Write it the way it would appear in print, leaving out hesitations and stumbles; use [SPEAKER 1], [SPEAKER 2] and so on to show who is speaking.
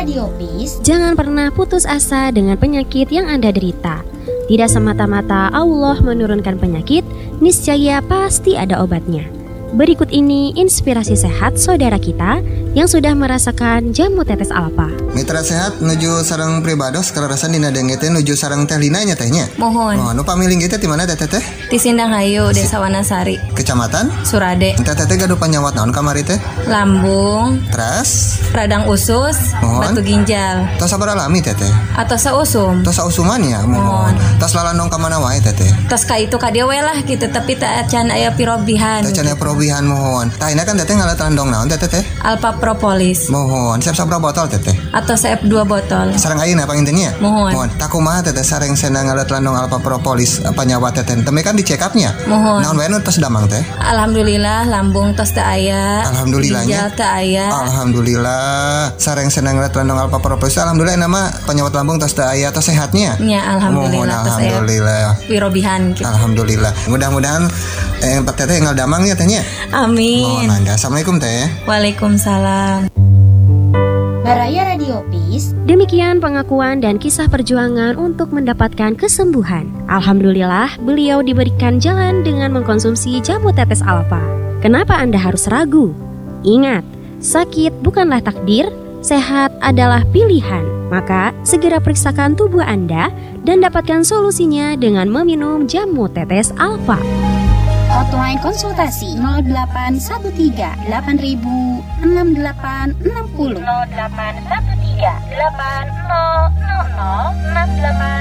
[SPEAKER 1] Radio Peace,
[SPEAKER 2] jangan pernah putus asa dengan penyakit yang Anda derita. Tidak semata-mata Allah menurunkan penyakit, niscaya pasti ada obatnya. Berikut ini inspirasi sehat saudara kita yang sudah merasakan jamu tetes alfa.
[SPEAKER 3] Mitra sehat nuju sareng pribados kalarasan dina denge teh nuju sareng teh Lina nya tehnya.
[SPEAKER 4] Mohon.
[SPEAKER 3] Oh, nu pamiling kita di mana teh teh?
[SPEAKER 4] Di Sindang Hayu, Desa Wanasari,
[SPEAKER 3] Kecamatan
[SPEAKER 4] Surade.
[SPEAKER 3] Teh teh gaduh panyawat naon kamari teh?
[SPEAKER 4] Lambung,
[SPEAKER 3] Teras,
[SPEAKER 4] radang usus,
[SPEAKER 3] Mohon.
[SPEAKER 4] batu ginjal,
[SPEAKER 3] tos sabar alami teh teh.
[SPEAKER 4] atau sausum.
[SPEAKER 3] Tos sausuman ya, mohon. Tos lalandong ka mana wae teh teh.
[SPEAKER 4] Tos ka itu ka dia we lah gitu, tapi tak can aya pirobihan.
[SPEAKER 3] Teh cenah probihan mohon. Tah ina kan teh ngalat landong naon teh teh?
[SPEAKER 4] Alpha propolis
[SPEAKER 3] Mohon, siap sabra botol teh teh.
[SPEAKER 4] atau CF 2 botol.
[SPEAKER 3] Sareng ayeuna pangintennya?
[SPEAKER 4] Mohon.
[SPEAKER 3] Tak kumaha teh sareng sena ngalat landong alpha propolis panyawat teh teh. Teme kan di check up-nya.
[SPEAKER 4] Mohon.
[SPEAKER 3] Naon wae nu tos damang teh?
[SPEAKER 4] Alhamdulillah lambung tos teu aya.
[SPEAKER 3] Alhamdulillahnya.
[SPEAKER 4] Ginjal teu aya.
[SPEAKER 3] Alhamdulillah. Sareng senang ngalat landong alpha propolis. Alhamdulillah nama penyawat lambung tos teu aya tos sehatnya.
[SPEAKER 4] Nya alhamdulillah
[SPEAKER 3] Mohon,
[SPEAKER 4] tos aya
[SPEAKER 3] alhamdulillah.
[SPEAKER 4] pirobihan gitu.
[SPEAKER 3] Alhamdulillah. Mudah-mudahan teteh ngal damang ya tehnya.
[SPEAKER 4] Amin.
[SPEAKER 3] Mohon mangga. Assalamualaikum teh.
[SPEAKER 4] Waalaikumsalam.
[SPEAKER 1] Baraya Radio Peace,
[SPEAKER 2] Demikian pengakuan dan kisah perjuangan untuk mendapatkan kesembuhan. Alhamdulillah, beliau diberikan jalan dengan mengkonsumsi jamu tetes alfa. Kenapa Anda harus ragu? Ingat, sakit bukanlah takdir, sehat adalah pilihan. Maka, segera periksakan tubuh Anda dan dapatkan solusinya dengan meminum jamu tetes alfa.
[SPEAKER 1] hotline konsultasi 0813 8000 6860 0813 8000 6860.